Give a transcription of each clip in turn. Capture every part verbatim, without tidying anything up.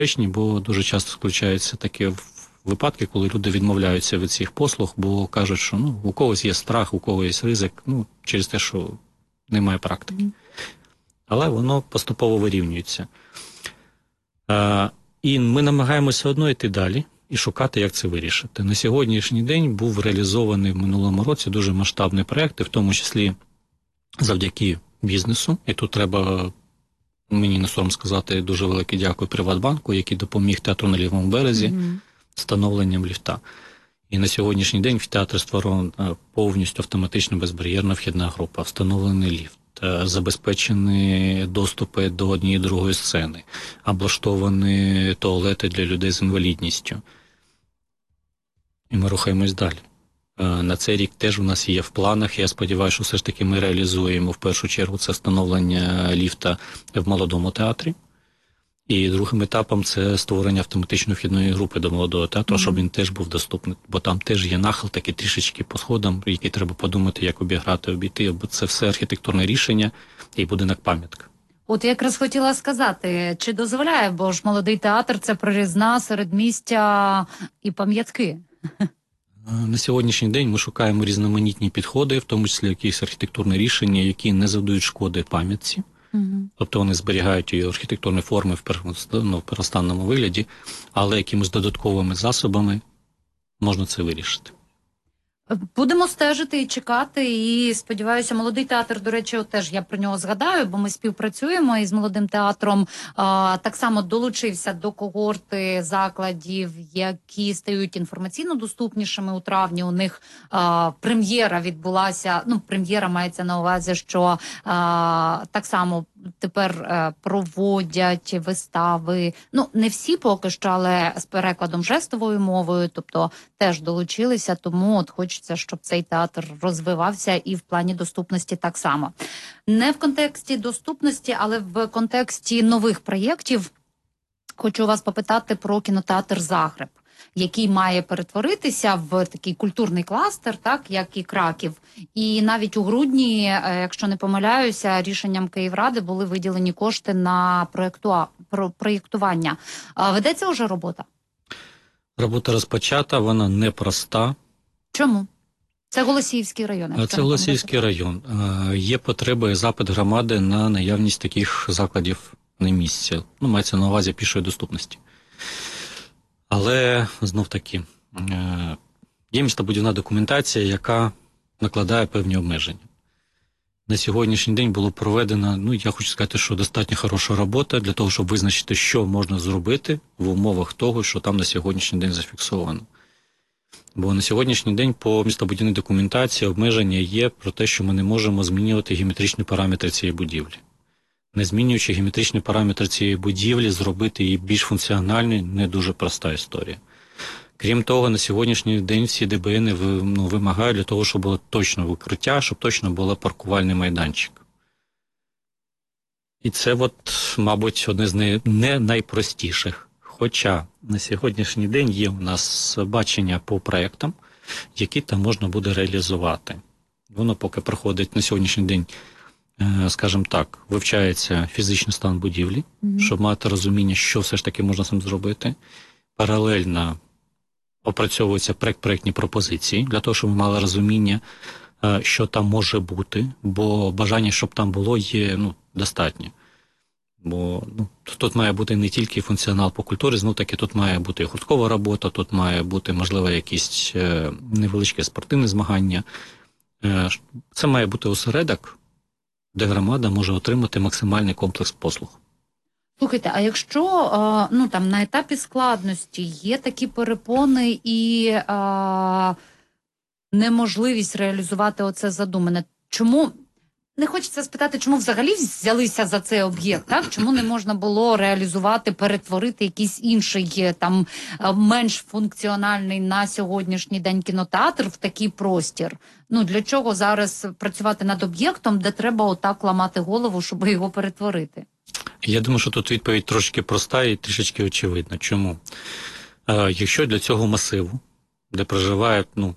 безпечні, бо дуже часто включаються такі випадки, коли люди відмовляються від цих послуг, бо кажуть, що ну, у когось є страх, у когось є ризик, ну, через те, що немає практики. Mm. Але воно поступово вирівнюється. А, і ми намагаємося одно йти далі і шукати, як це вирішити. На сьогоднішній день був реалізований в минулому році дуже масштабний проєкт, в тому числі завдяки бізнесу. І тут треба, мені не сором сказати, дуже велике дякую Приватбанку, який допоміг театру на Лівому березі mm-hmm. встановленням ліфта. І на сьогоднішній день в театрі створена повністю автоматична безбар'єрна вхідна група, встановлений ліфт, забезпечені доступи до однієї другої сцени, облаштовані туалети для людей з інвалідністю. І ми рухаємось далі. На цей рік теж у нас є в планах, я сподіваюся, що все ж таки ми реалізуємо в першу чергу це встановлення ліфта в Молодому театрі. І другим етапом це створення автоматичної вхідної групи до Молодого театру, mm-hmm. щоб він теж був доступний, бо там теж є нахил такий трішечки по сходам, який треба подумати, як обіграти, обійти, бо це все архітектурне рішення і будинок-пам'ятка. От я якраз хотіла сказати, чи дозволяє, бо ж Молодий театр – це прорізна середмістя і пам'ятки. На сьогоднішній день ми шукаємо різноманітні підходи, в тому числі якісь архітектурні рішення, які не завдають шкоди пам'ятці. Mm-hmm. Тобто вони зберігають її архітектурні форми в, пер... ну, в первостанному вигляді, але якимись додатковими засобами можна це вирішити. Будемо стежити і чекати, і сподіваюся, Молодий театр, до речі, теж я про нього згадаю, бо ми співпрацюємо із Молодим театром, а, так само долучився до когорти закладів, які стають інформаційно доступнішими у травні. У них а, прем'єра відбулася, ну, прем'єра мається на увазі, що а, так само тепер а, проводять вистави, ну, не всі поки що, але з перекладом жестовою мовою, тобто теж долучилися, тому от хочеться, щоб цей театр розвивався і в плані доступності так само. Не в контексті доступності, але в контексті нових проєктів хочу вас попитати про кінотеатр «Загреб», який має перетворитися в такий культурний кластер, так, як і Краків. І навіть у грудні, якщо не помиляюся, рішенням Київради були виділені кошти на проєкту... проєктування. Ведеться вже робота? Робота розпочата, вона непроста. Чому? Це Голосіївський район. Це Голосіївський район. Є потреба і запит громади на наявність таких закладів на місці. Ну, мається на увазі пішої доступності. Але, знов-таки, є містобудівна документація, яка накладає певні обмеження. На сьогоднішній день було проведено, ну, я хочу сказати, що достатньо хороша робота для того, щоб визначити, що можна зробити в умовах того, що там на сьогоднішній день зафіксовано. Бо на сьогоднішній день по містобудівній документації обмеження є про те, що ми не можемо змінювати геометричні параметри цієї будівлі. Не змінюючи геометричні параметри цієї будівлі, зробити її більш функціональною – не дуже проста історія. Крім того, на сьогоднішній день всі ді бе ени ну, вимагають для того, щоб було точно викриття, щоб точно було паркувальний майданчик. І це, от, мабуть, одне з не, не найпростіших. Хоча на сьогоднішній день є у нас бачення по проєктам, які там можна буде реалізувати. Воно поки проходить на сьогоднішній день, скажімо так, вивчається фізичний стан будівлі, mm-hmm. щоб мати розуміння, що все ж таки можна з цим зробити. Паралельно опрацьовуються проєктні пропозиції, для того, щоб ми мали розуміння, що там може бути, бо бажання, щоб там було, є ну, достатньо. Бо ну, тут має бути не тільки функціонал по культурі, знов таки тут має бути гурткова робота, тут має бути, можливо, якісь е, невеличке спортивне змагання. Е, це має бути осередок, де громада може отримати максимальний комплекс послуг. Слухайте, а якщо ну, там, на етапі складності є такі перепони і а, неможливість реалізувати оце задумане, чому... Не хочеться спитати, чому взагалі взялися за цей об'єкт, так? Чому не можна було реалізувати, перетворити якийсь інший, там, менш функціональний на сьогоднішній день кінотеатр в такий простір? Ну, для чого зараз працювати над об'єктом, де треба отак ламати голову, щоб його перетворити? Я думаю, що тут відповідь трошки проста і трішечки очевидна. Чому? Е, якщо для цього масиву, де проживають, ну,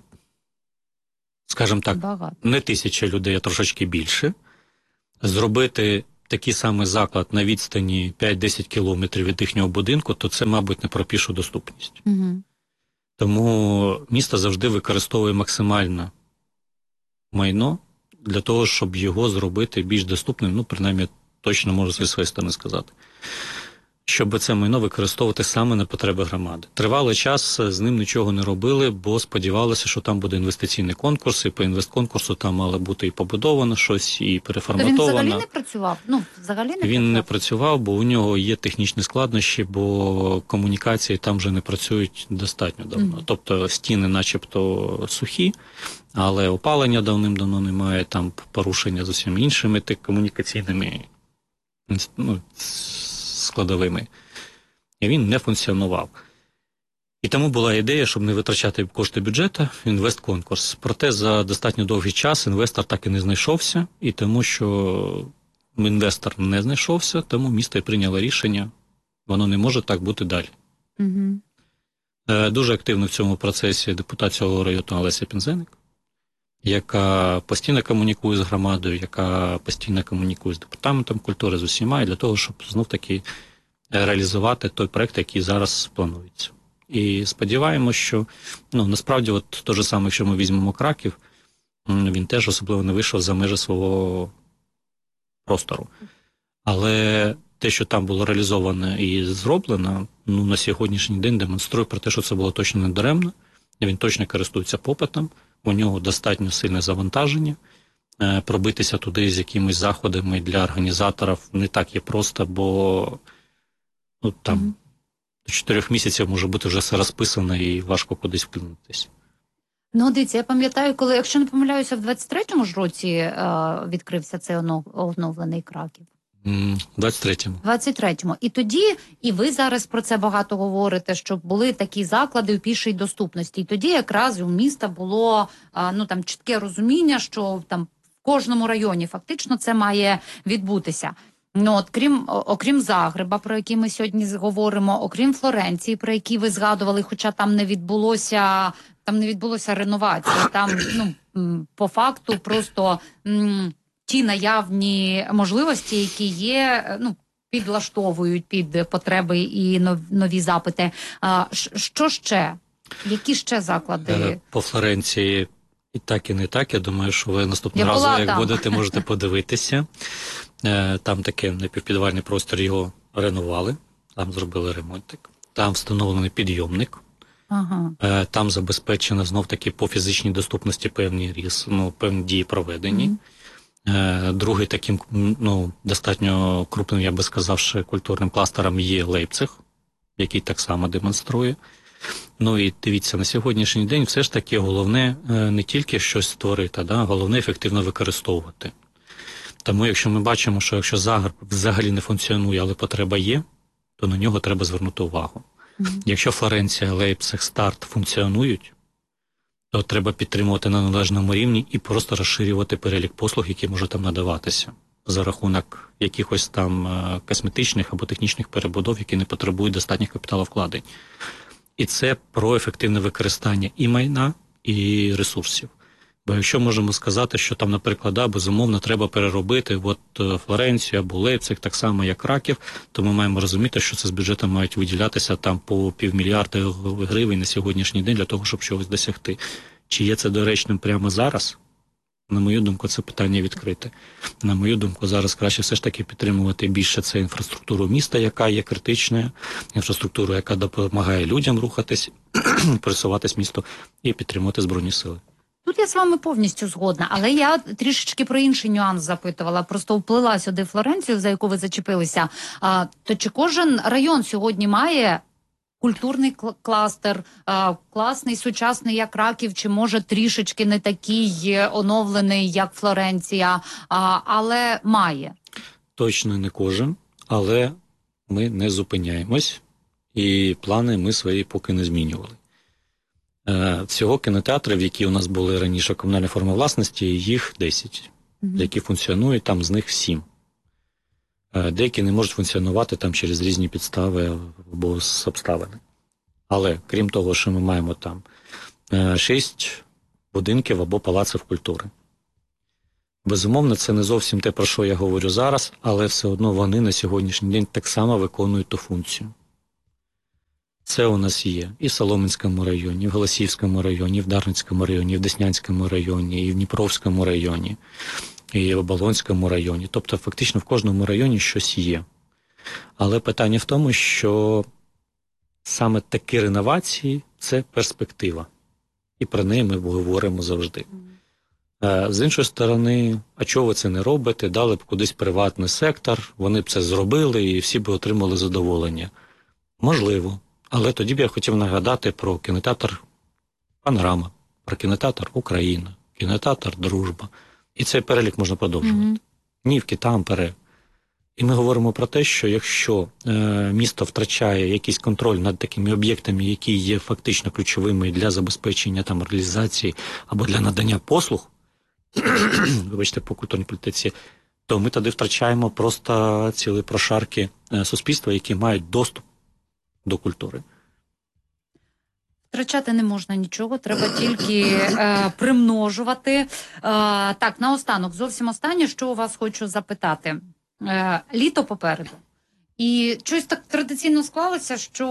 скажімо так, багато. Не тисяча людей, а трошечки більше, зробити такий самий заклад на відстані п'ять-десять кілометрів від їхнього будинку, то це, мабуть, не про пішу доступність. Угу. Тому місто завжди використовує максимально майно для того, щоб його зробити більш доступним, ну, принаймні, точно можу зі своєї сторони сказати. Щоб це майно використовувати саме на потреби громади. Тривалий час з ним нічого не робили, бо сподівалися, що там буде інвестиційний конкурс, і по інвестконкурсу там мало бути і побудовано щось, і переформатовано. То він взагалі не працював? Ну, взагалі не він працював? не працював, бо у нього є технічні складнощі, бо комунікації там вже не працюють достатньо давно. Mm. Тобто стіни начебто сухі, але опалення давним-давно немає, там порушення з усіма іншими комунікаційними, ну, складовими. І він не функціонував. І тому була ідея, щоб не витрачати кошти бюджету, інвестконкурс. Проте за достатньо довгий час інвестор так і не знайшовся, і тому що інвестор не знайшовся, тому місто і прийняло рішення, воно не може так бути далі. Угу. Дуже активно в цьому процесі депутат цього району Олеся Пінзеник, яка постійно комунікує з громадою, яка постійно комунікує з департаментом культури, з усіма, і для того, щоб знов-таки реалізувати той проект, який зараз планується. І сподіваємося, що, ну, насправді, от те ж саме, якщо ми візьмемо Краків, він теж особливо не вийшов за межі свого простору. Але те, що там було реалізовано і зроблено, ну, на сьогоднішній день демонструє про те, що це було точно не даремно, він точно користується попитом, у нього достатньо сильне завантаження. Пробитися туди з якимись заходами для організаторів не так є просто, бо, ну, там mm-hmm. до чотирьох місяців може бути вже все розписано і важко кудись вклинитись. Ну, дивіться, я пам'ятаю, коли, якщо не помиляюся, в двадцять третьому ж році е, відкрився цей оновлений Краків. В двадцять третьому. двадцять третьому. І тоді, і ви зараз про це багато говорите, що були такі заклади у пішій доступності. І тоді якраз у міста було, е, ну, там, чітке розуміння, що там в кожному районі фактично це має відбутися. Ну, от, крім, окрім Загреба, про який ми сьогодні говоримо, окрім Флоренції, про які ви згадували, хоча там не відбулося, там не відбулося реновації, там, ну, по факту просто м, ті наявні можливості, які є, ну, підлаштовують під потреби і нові запити. А, що ще? Які ще заклади? По Флоренції і так, і не так. Я думаю, що ви наступного разу, як там будете, можете подивитися. Там таке напівпідвальний простір, його реновували, там зробили ремонтик, там встановлений підйомник, ага. Там забезпечено знов-таки по фізичній доступності певні різ, ну, певні дії проведені. Mm-hmm. Другий таким, ну, достатньо крупним, я би сказав, що культурним кластером є Лейпциг, який так само демонструє. Ну і дивіться, на сьогоднішній день все ж таки головне не тільки щось створити, да, головне ефективно використовувати. Тому якщо ми бачимо, що якщо Загреб взагалі не функціонує, але потреба є, то на нього треба звернути увагу. Mm-hmm. Якщо Флоренція, Лейпциг, Старт функціонують, то треба підтримувати на належному рівні і просто розширювати перелік послуг, які можуть там надаватися, за рахунок якихось там косметичних або технічних перебудов, які не потребують достатніх капіталовкладень. І це про ефективне використання і майна, і ресурсів. Бо якщо можемо сказати, що там, наприклад, да, безумовно, треба переробити от Флоренцію або Лейпциг, так само як Краків, то ми маємо розуміти, що це з бюджету мають виділятися там по півмільярда гривень на сьогоднішній день для того, щоб чогось досягти. Чи є це доречним прямо зараз? На мою думку, це питання відкрите. На мою думку, зараз краще все ж таки підтримувати більше це інфраструктуру міста, яка є критичною, інфраструктуру, яка допомагає людям рухатись, пересуватись місто, і підтримувати Збройні сили. Тут я з вами повністю згодна, але я трішечки про інший нюанс запитувала. Просто вплила сюди Флоренцію, за яку ви зачепилися. А, то чи кожен район сьогодні має культурний кластер, а, класний, сучасний, як Краків, чи може трішечки не такий оновлений, як Флоренція, а, але має? Точно не кожен, але ми не зупиняємось, і плани ми свої поки не змінювали. Всього кінотеатрів, які у нас були раніше комунальної форми власності, їх десять, mm-hmm. які функціонують, там з них сім. Деякі не можуть функціонувати там через різні підстави або з обставини. Але, крім того, що ми маємо там шість будинків або палаців культури. Безумовно, це не зовсім те, про що я говорю зараз, але все одно вони на сьогоднішній день так само виконують ту функцію. Це у нас є і в Солом'янському районі, і в Голосіївському районі, і в Дарницькому районі, і в Деснянському районі, і в Дніпровському районі, і в Оболонському районі. Тобто фактично в кожному районі щось є. Але питання в тому, що саме такі реновації – це перспектива. І про неї ми говоримо завжди. З іншої сторони, а чого ви це не робите? Дали б кудись приватний сектор, вони б це зробили і всі б отримали задоволення. Можливо. Але тоді б я хотів нагадати про кінотеатр «Панорама», про кінотеатр «Україна», кінотеатр «Дружба». І цей перелік можна продовжувати. Mm-hmm. Нівки, Тампере. І ми говоримо про те, що якщо е, місто втрачає якийсь контроль над такими об'єктами, які є фактично ключовими для забезпечення там реалізації або для надання послуг, вибачте, по культурній політиці, то ми тоді втрачаємо просто цілі прошарки е, суспільства, які мають доступ до культури. Втрачати не можна нічого, треба тільки е, примножувати. Е, так, наостанок, зовсім останнє, що у вас хочу запитати. Е, літо попереду. І щось так традиційно склалося, що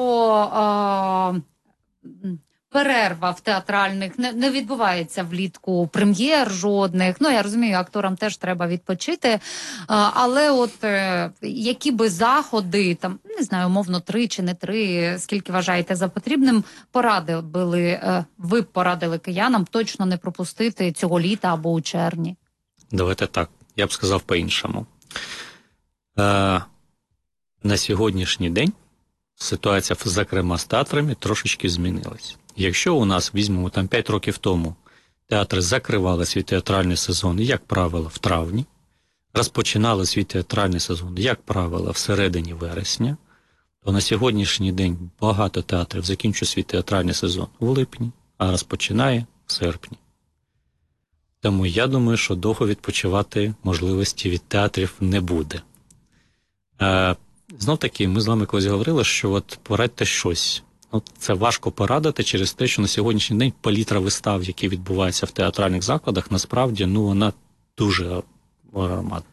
е, перерва в театральних не, не відбувається влітку, прем'єр жодних. Ну, я розумію, акторам теж треба відпочити. Е, але от е, які би заходи, там, не знаю, умовно, три чи не три, скільки вважаєте за потрібним, порадили, е, ви б порадили киянам точно не пропустити цього літа або у червні? Давайте так, я б сказав по-іншому. Е, на сьогоднішній день ситуація, зокрема, з театрами трошечки змінилась. Якщо у нас, візьмемо, там п'ять років тому театри закривали свій театральний сезон, як правило, в травні, розпочинали свій театральний сезон, як правило, всередині вересня, то на сьогоднішній день багато театрів закінчує свій театральний сезон у липні, а розпочинає в серпні. Тому я думаю, що довго відпочивати можливості від театрів не буде. Е, знов-таки, ми з вами колись говорили, що от порадьте щось. От це важко порадити через те, що на сьогоднішній день палітра вистав, які відбуваються в театральних закладах, насправді, ну, вона дуже громадна.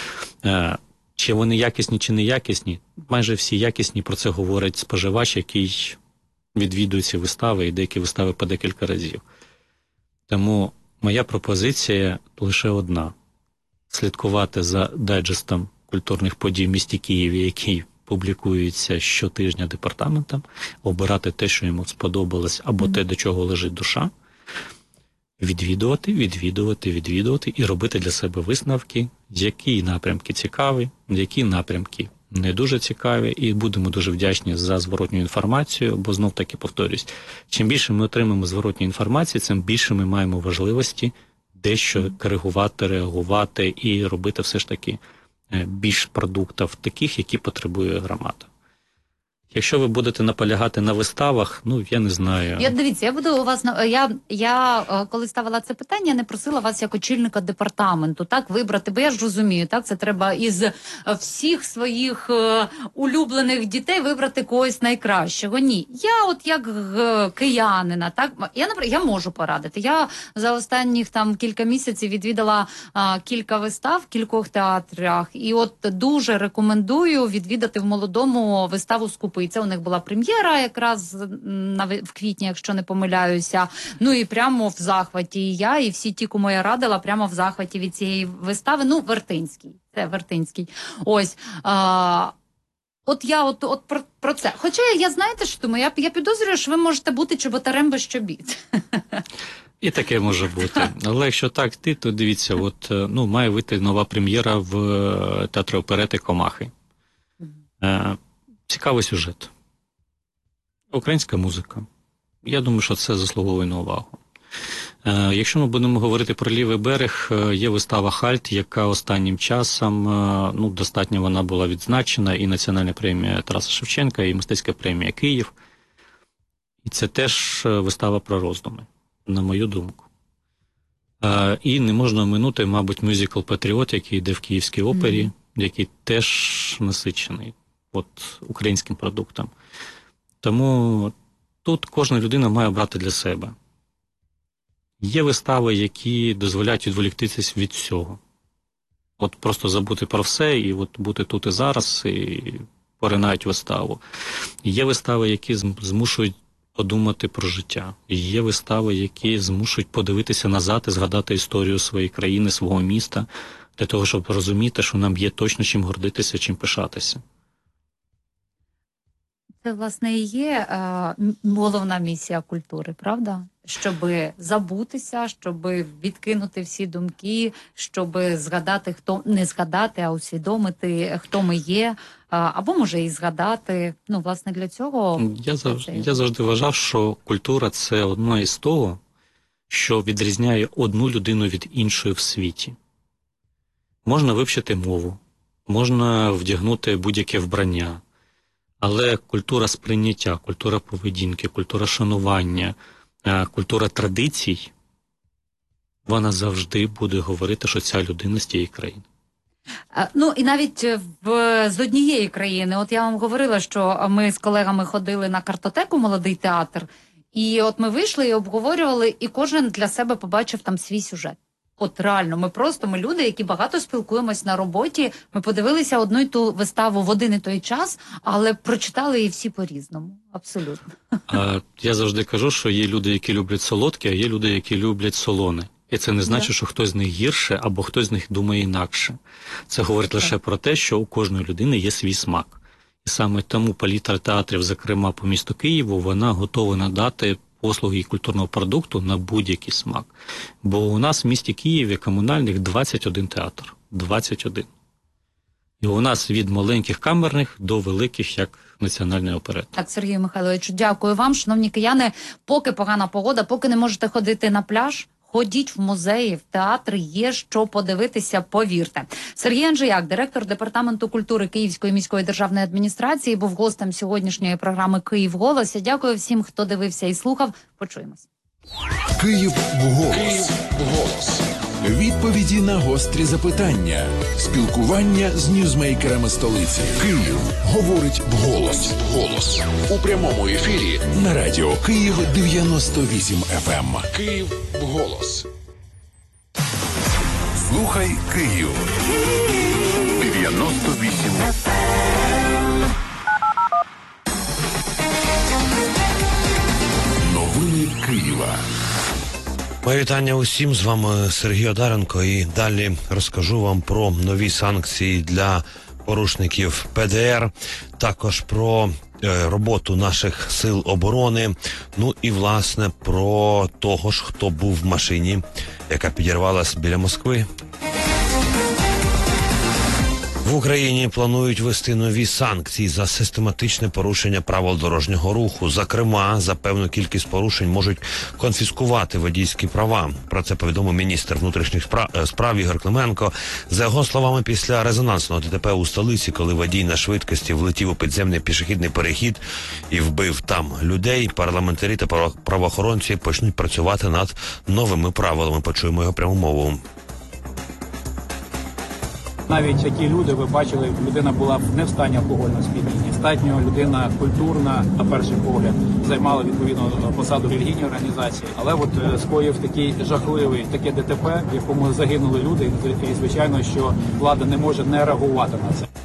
Е, чи вони якісні, чи не якісні? Майже всі якісні, про це говорить споживач, який відвідує ці вистави, і деякі вистави по декілька разів. Тому моя пропозиція лише одна – слідкувати за дайджестом культурних подій в місті Києві, який публікується щотижня департаментом, обирати те, що йому сподобалось, або те, до чого лежить душа, відвідувати, відвідувати, відвідувати і робити для себе висновки, які напрямки цікаві, які напрямки не дуже цікаві, і будемо дуже вдячні за зворотню інформацію, бо знов-таки повторюсь, чим більше ми отримаємо зворотньої інформації, тим більше ми маємо важливості дещо коригувати, реагувати і робити все ж таки більш продуктів таких, які потребує громада. Якщо ви будете наполягати на виставах, ну, я не знаю. Я, дивіться, я буду у вас, я, я коли ставила це питання, не просила вас як очільника департаменту, так, вибрати, бо я ж розумію, так, це треба із всіх своїх е, улюблених дітей вибрати когось найкращого. Ні, я от як е, киянина, так, я, наприклад, я можу порадити. Я за останніх там кілька місяців відвідала е, кілька вистав в кількох театрах, і от дуже рекомендую відвідати в Молодому виставу «Скупи». Це у них була прем'єра якраз в квітні, якщо не помиляюся. Ну і прямо в захваті і я, і всі ті, кому я радила, прямо в захваті від цієї вистави. Ну, Вертинський. Це Вертинський. Ось. А, от я от, от про, про це. Хоча я, знаєте, що думаю, я, я підозрюю, що ви можете бути чоботарем без чобіт. І таке може бути. Але якщо так йти, то дивіться, от, ну, має вийти нова прем'єра в театрі оперети «Комахи». Е, Цікавий сюжет. Українська музика. Я думаю, що це заслуговує на увагу. Е, якщо ми будемо говорити про лівий берег, є вистава «Хальт», яка останнім часом, е, ну, достатньо вона була відзначена, і Національна премія Тараса Шевченка, і Мистецька премія «Київ». І це теж вистава про роздуми, на мою думку. Е, і не можна оминути, мабуть, мюзикл «Патріот», який йде в Київській опері, mm-hmm. який теж насичений от українським продуктом. Тому тут кожна людина має обрати для себе. Є вистави, які дозволяють відволіктися від всього. От просто забути про все і от бути тут і зараз, і поринають виставу. Є вистави, які змушують подумати про життя. Є вистави, які змушують подивитися назад і згадати історію своєї країни, свого міста, для того, щоб розуміти, що нам є точно чим гордитися, чим пишатися. Це, власне, і є е, головна місія культури, правда? Щоби забутися, щоби відкинути всі думки, щоби згадати, хто не згадати, а усвідомити, хто ми є, або, може, і згадати. Ну, власне, для цього... Я завжди, я завжди вважав, що культура – це одно із того, що відрізняє одну людину від іншої в світі. Можна вивчити мову, можна вдягнути будь-яке вбрання, але культура сприйняття, культура поведінки, культура шанування, культура традицій, вона завжди буде говорити, що ця людина з тієї країни. Ну, і навіть в, з однієї країни. От я вам говорила, що ми з колегами ходили на картотеку «Молодий театр», і от ми вийшли і обговорювали, і кожен для себе побачив там свій сюжет. От реально, ми просто, ми люди, які багато спілкуємось на роботі, ми подивилися одну й ту виставу в один і той час, але прочитали її всі по-різному. Абсолютно. А, я завжди кажу, що є люди, які люблять солодке, а є люди, які люблять солоне. І це не значить, що хтось з них гірше, або хтось з них думає інакше. Це говорить лише про те, що у кожної людини є свій смак. І саме тому палітра театрів, зокрема по місту Києву, вона готова надати послуги і культурного продукту на будь-який смак. Бо у нас в місті Києві комунальних двадцять один театр. двадцять один. І у нас від маленьких камерних до великих, як Національний оперет. Так, Сергію Михайловичу, дякую вам. Шановні кияни, поки погана погода, поки не можете ходити на пляж, ходіть в музеї, в театри, є що подивитися, повірте. Сергій Анжеяк, директор Департаменту культури Київської міської державної адміністрації, був гостем сьогоднішньої програми «Київ в голос». Дякую всім, хто дивився і слухав. Почуємось. Київ в голос. Київ в голос. Відповіді на гострі запитання. Спілкування з ньюзмейкерами столиці. Київ говорить вголос. Голос. У прямому ефірі на радіо Київ дев'яносто вісім еф ем. Київ вголос. Слухай Київ. дев'яносто вісім еф ем. Новини Києва. Моє вітання усім, з вами Сергій Одаренко, і далі розкажу вам про нові санкції для порушників пе де ер, також про е, роботу наших сил оборони, ну і, власне, про того ж, хто був в машині, яка підірвалась біля Москви. В Україні планують ввести нові санкції за систематичне порушення правил дорожнього руху. Зокрема, за певну кількість порушень можуть конфіскувати водійські права. Про це повідомив міністр внутрішніх справ Ігор Клименко. За його словами, після резонансного де те пе у столиці, коли водій на швидкості влетів у підземний пішохідний перехід і вбив там людей, парламентарі та правоохоронці почнуть працювати над новими правилами. Почуємо його пряму мову. Навіть які люди, ви бачили, людина була не в стані алкогольного сп'яніння. Достатньо людина культурна, на перший погляд, займала відповідно посаду в релігійній організації, але от скоїв такий жахливий таке де те пе, в якому загинули люди, і звичайно, що влада не може не реагувати на це.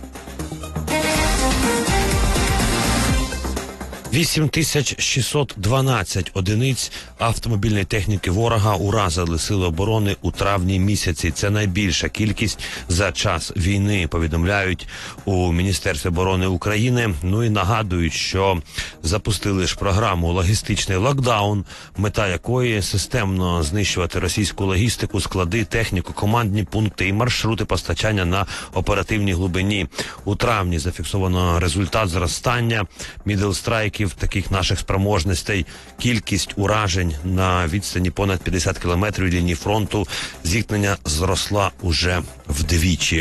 вісім тисяч шістсот дванадцять одиниць автомобільної техніки ворога уразили сили оборони у травні місяці. Це найбільша кількість за час війни, повідомляють у Міністерстві оборони України. Ну і нагадують, що запустили ж програму «Логістичний локдаун», мета якої системно знищувати російську логістику, склади, техніку, командні пункти і маршрути постачання на оперативній глибині. У травні зафіксовано результат зростання мідл-страйків таких наших спроможностей. Кількість уражень на відстані понад п'ятдесят кілометрів від лінії фронту зіткнення зросла уже вдвічі.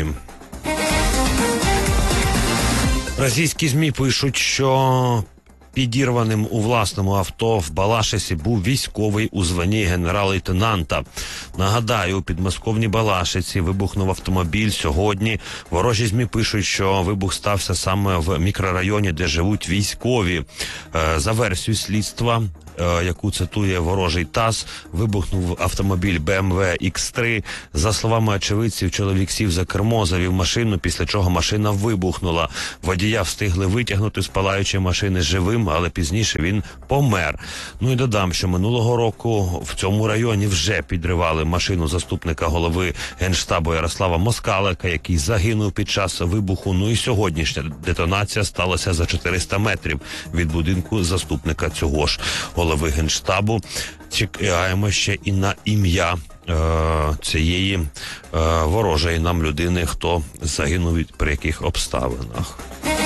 Російські ЗМІ пишуть, що підірваним у власному авто в Балашисі був військовий у званні генерал-лейтенанта. Нагадаю, у підмосковній Балашиці вибухнув автомобіль сьогодні. Ворожі ЗМІ пишуть, що вибух стався саме в мікрорайоні, де живуть військові. За версією слідства, е, яку цитує ворожий ТАСС, вибухнув автомобіль Б М В Ікс три. За словами очевидців, чоловік сів за кермо, завів машину, після чого машина вибухнула. Водія встигли витягнути з палаючої машини живим, але пізніше він помер. Ну і додам, що минулого року в цьому районі вже підривали машину заступника голови Генштабу Ярослава Москалика, який загинув під час вибуху. Ну і сьогоднішня детонація сталася за чотириста метрів від будинку заступника цього ж голови Генштабу. Чекаємо ще і на ім'я е, цієї е, ворожої нам людини, хто загинув від при яких обставинах.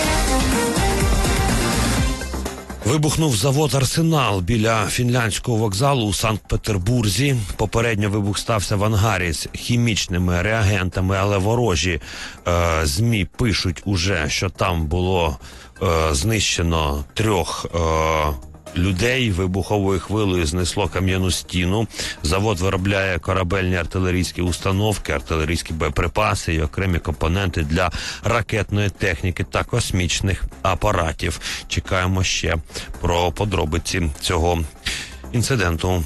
Вибухнув завод «Арсенал» біля фінляндського вокзалу у Санкт-Петербурзі. Попередньо вибух стався в ангарі з хімічними реагентами, але ворожі е, ЗМІ пишуть уже, що там було е, знищено трьох е, людей. Вибуховою хвилею знесло кам'яну стіну. Завод виробляє корабельні артилерійські установки, артилерійські боєприпаси і окремі компоненти для ракетної техніки та космічних апаратів. Чекаємо ще про подробиці цього інциденту.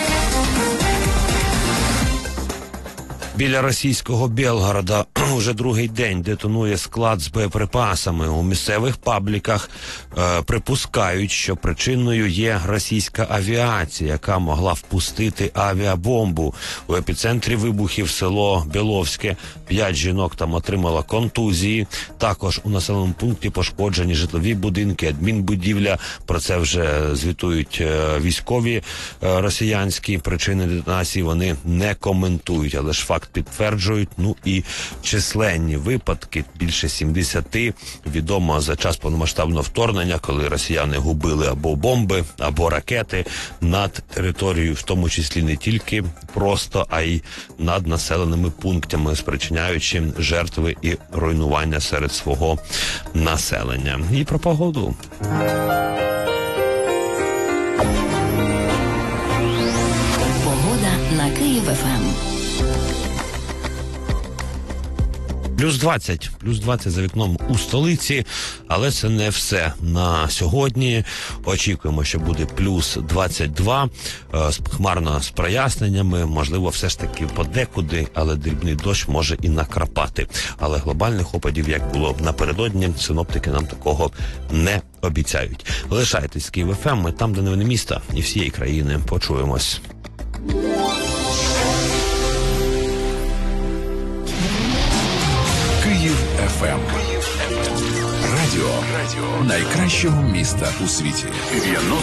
Біля російського Білгорода уже другий день детонує склад з боєприпасами. У місцевих пабліках е, припускають, що причиною є російська авіація, яка могла впустити авіабомбу. У епіцентрі вибухів село Біловське. П'ять жінок там отримало контузії. Також у населеному пункті пошкоджені житлові будинки, адмінбудівля. Про це вже звітують е, військові е, росіянські. Причини детонації вони не коментують, але ж факт підтверджують. Ну і численні випадки, більше сімдесяти, відомо за час повномасштабного вторгнення, коли росіяни губили або бомби, або ракети над територією, в тому числі не тільки просто, а й над населеними пунктами, спричиняючи жертви і руйнування серед свого населення. І про погоду. Погода на Київ-ФМ. Плюс двадцять, плюс двадцять за вікном у столиці, але це не все на сьогодні. Очікуємо, що буде плюс двадцять два, хмарно з проясненнями, можливо, все ж таки подекуди, але дрібний дощ може і накрапати. Але глобальних опадів, як було напередодні, синоптики нам такого не обіцяють. Лишайтесь з Київ-ФМ, ми там, де новини міста і всієї країни. Почуємось. Київ еф ем. Радіо найкращого міста у світі.